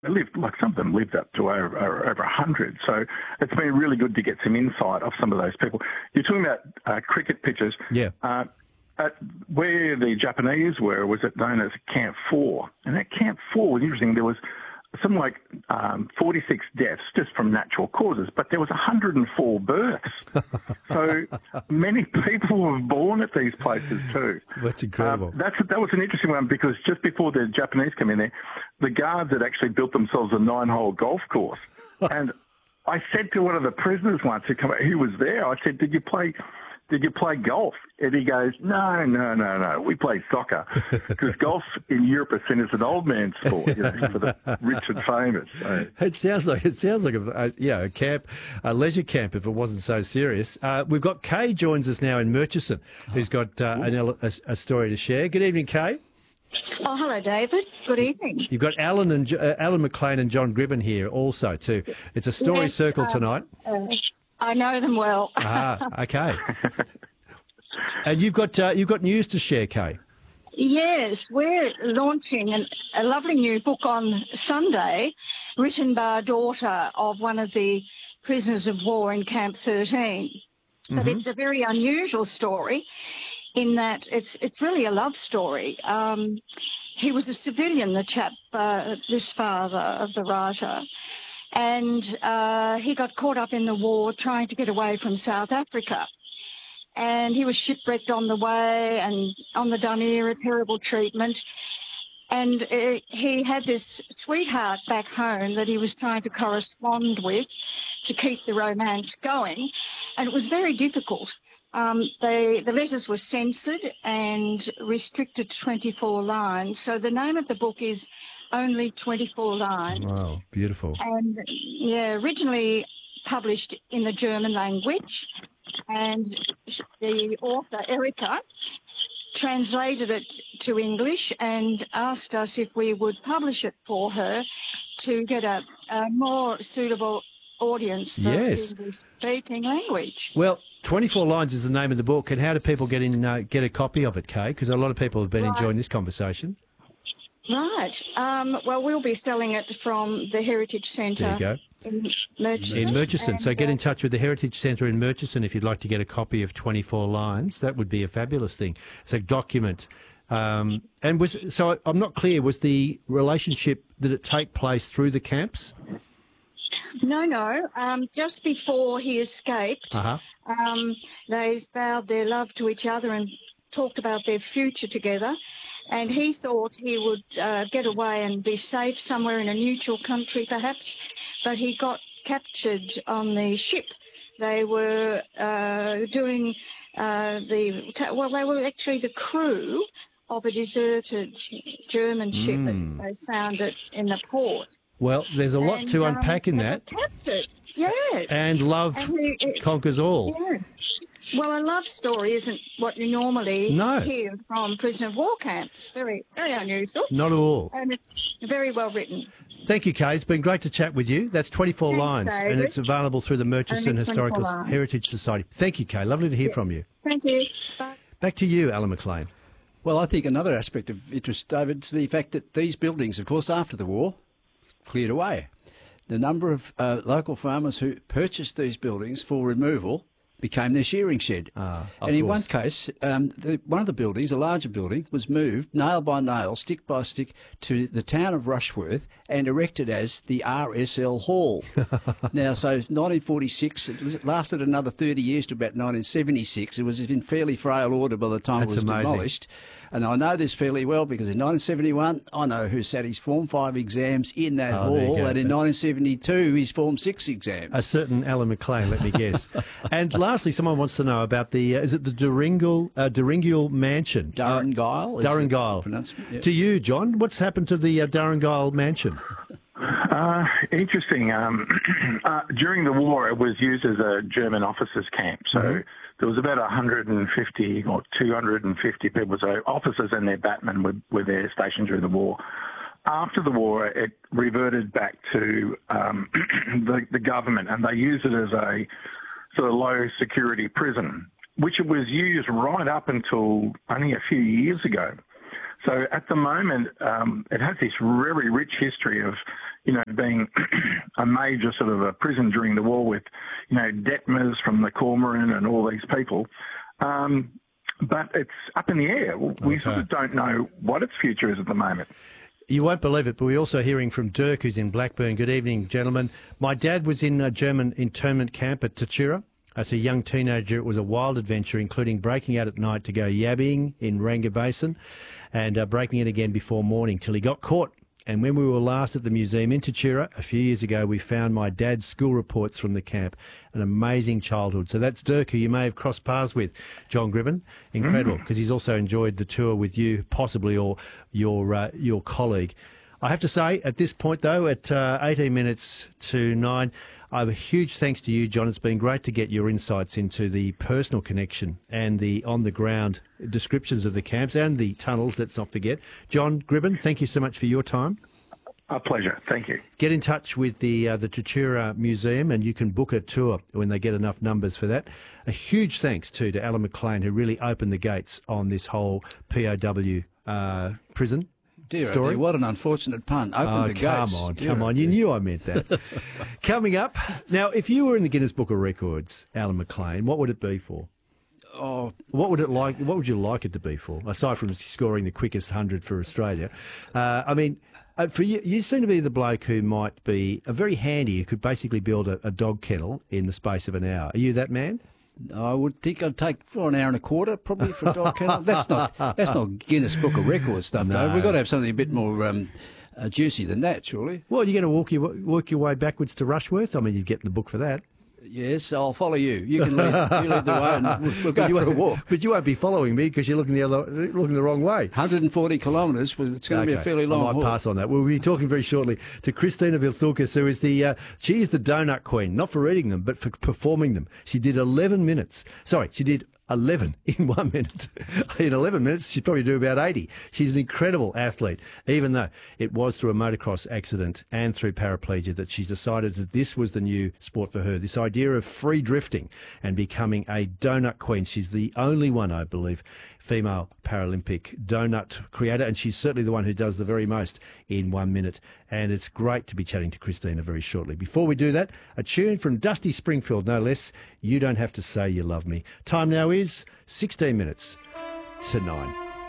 lived, like some of them lived up to over 100. So it's been really good to get some insight of some of those people. You're talking about cricket pitches. Yeah. Where the Japanese were was it known as Camp 4. And at Camp 4 was interesting. There was something like 46 deaths just from natural causes, but there was 104 births. So many people were born at these places too. That's incredible. That was an interesting one because just before the Japanese came in there, the guards had actually built themselves a 9-hole golf course. And I said to one of the prisoners once who was there, I said, Did you play golf? And he goes, no, we play soccer. Because golf in Europe is seen as an old man's sport, for the rich and famous. So. It sounds like a camp, a leisure camp if it wasn't so serious. We've got Kay joins us now in Murchison, who's got a story to share. Good evening, Kay. Oh, hello, David. Good evening. You've got Alan McLean and John Gribben here also too. It's a story circle tonight. I know them well. Okay. And you've got news to share, Kay. Yes, we're launching a lovely new book on Sunday, written by a daughter of one of the prisoners of war in Camp 13. But it's a very unusual story in that it's really a love story. He was a civilian, the chap, this father of the writer. And he got caught up in the war trying to get away from South Africa. And he was shipwrecked on the way and on the Dunera, terrible treatment. And he had this sweetheart back home that he was trying to correspond with to keep the romance going. And it was very difficult. The letters were censored and restricted to 24 lines. So the name of the book is Only 24 Lines. Wow, beautiful. And, originally published in the German language. And the author, Erica, translated it to English and asked us if we would publish it for her to get a more suitable audience for the English-speaking language. Well, 24 Lines is the name of the book, and how do people get a copy of it, Kay? Because a lot of people have been enjoying this conversation. Right. Well, we'll be selling it from the Heritage Centre. There you go. In Murchison. In Murchison. So get in touch with the Heritage Centre in Murchison if you'd like to get a copy of 24 Lines. That would be a fabulous thing. It's a document. I'm not clear, was the relationship, did it take place through the camps? No. Just before he escaped, they vowed their love to each other and talked about their future together. And he thought he would get away and be safe somewhere in a neutral country, perhaps. But he got captured on the ship. They were they were actually the crew of a deserted German ship. And they found it in the port. Well, there's a lot to unpack in that. Captured, yes. And love conquers all. Yeah. Well, a love story isn't what you normally hear from prisoner of war camps. Very, very unusual. Not at all. And it's very well written. Thank you, Kay. It's been great to chat with you. That's 24 Lines, David. and it's available through the Murchison Historical Heritage Society. Thank you, Kay. Lovely to hear from you. Thank you. Bye. Back to you, Alan McLean. Well, I think another aspect of interest, David, is the fact that these buildings, of course, after the war, cleared away. The number of local farmers who purchased these buildings for removal became their shearing shed. And in one case, one of the buildings, a larger building, was moved nail by nail, stick by stick, to the town of Rushworth and erected as the RSL Hall. Now, so 1946, it lasted another 30 years to about 1976. It was in fairly frail order by the time it was demolished. And I know this fairly well because in 1971, I know who sat his Form 5 exams in that hall, and in 1972, his Form 6 exams. A certain Alan McLean, let me guess. And lastly, someone wants to know about the, is it the Durringill Mansion? Durringyle. Durringyle. Yep. To you, John, what's happened to the Durringyle Mansion? Interesting. During the war, it was used as a German officers' camp. So there was about 150 or 250 people, so officers and their batmen were there stationed during the war. After the war, it reverted back to the government, and they used it as a sort of low-security prison, which it was used right up until only a few years ago. So at the moment, it has this very rich history of, being a major sort of a prison during the war with, Detmers from the Cormoran and all these people. But it's up in the air. We sort of don't know what its future is at the moment. You won't believe it, but we're also hearing from Dirk, who's in Blackburn. Good evening, gentlemen. My dad was in a German internment camp at Tachira. As a young teenager, it was a wild adventure, including breaking out at night to go yabbing in Ranga Basin and breaking it again before morning till he got caught. And when we were last at the museum in Tachira a few years ago, we found my dad's school reports from the camp. An amazing childhood. So that's Dirk, who you may have crossed paths with, John Gribben. Incredible, because he's also enjoyed the tour with you, possibly, or your colleague. I have to say, at this point, though, at 18 minutes to 9, I have a huge thanks to you, John. It's been great to get your insights into the personal connection and the on-the-ground descriptions of the camps and the tunnels, let's not forget. John Gribben, thank you so much for your time. A pleasure. Thank you. Get in touch with the Tachira Museum and you can book a tour when they get enough numbers for that. A huge thanks, too, to Alan McLean, who really opened the gates on this whole POW prison. Dear, story. dear, what an unfortunate pun. Open the gates. Come on. You knew I meant that. Coming up, now, if you were in the Guinness Book of Records, Alan McLean, what would it be for? Oh, what would you like it to be for, aside from scoring the quickest 100 for Australia? For you seem to be the bloke who might be very handy, who could basically build a dog kennel in the space of an hour. Are you that man? I would think I'd take for an hour and a quarter, probably, for a dog kennel. That's not Guinness Book of Records stuff, No. though. We've got to have something a bit more juicy than that, surely. Well, you're going to work your way backwards to Rushworth? I mean, you'd get in the book for that. Yes, I'll follow you. You can lead the way, and we'll go for a walk. But you won't be following me because you're looking the wrong way. 140 kilometres. It's going to be a fairly long I might haul. pass on that. We'll be talking very shortly to Christina Vilthulkas, who is she is the donut queen, not for eating them, but for performing them. She did 11 minutes. Sorry, she did 11 in 1 minute. In 11 minutes, she'd probably do about 80. She's an incredible athlete, even though it was through a motocross accident and through paraplegia that she's decided that this was the new sport for her, this idea of free drifting and becoming a donut queen. She's the only one, I believe, female Paralympic donut creator, and she's certainly the one who does the very most in 1 minute. And it's great to be chatting to Christina very shortly. Before we do that, a tune from Dusty Springfield, no less. You Don't Have to Say You Love Me. Time now is 16 minutes to 9.